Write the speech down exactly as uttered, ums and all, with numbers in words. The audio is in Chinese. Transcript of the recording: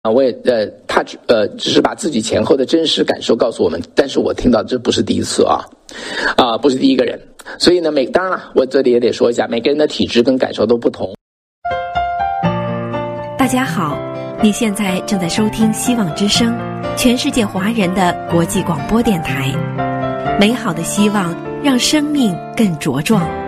啊，我也呃，他只呃只是把自己前后的真实感受告诉我们，但是我听到这不是第一次啊，啊、呃、不是第一个人，所以呢，每当然了，我这里也得说一下，每个人的体质跟感受都不同。 大家好，你现在正在收听希望之声，全世界华人的国际广播电台，美好的希望让生命更茁壮。